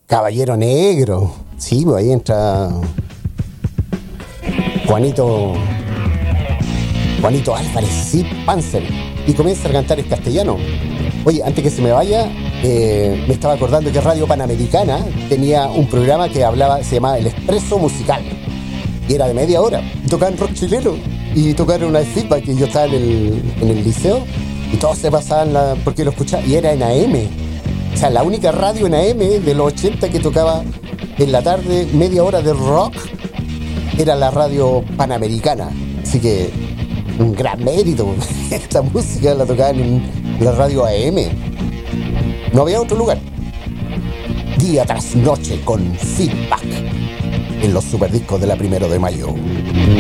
Caballero Negro. Sí, pues ahí entra Juanito Álvarez, sí, Panzer. Y comienza a cantar en castellano. Oye, antes que se me vaya, me estaba acordando que Radio Panamericana tenía un programa que se llamaba El Expreso Musical. Y era de media hora. Y tocaban rock chileno. Y tocaron una de Feedback, que yo estaba en el liceo. Y todos se pasaban porque lo escuchaban. Y era en AM. O sea, la única radio en AM de los 80 que tocaba en la tarde media hora de rock era la Radio Panamericana. Así que un gran mérito. Esta música la tocaban en la radio AM. No había otro lugar. Día tras noche con Feedback en los superdiscos de la 1 de mayo.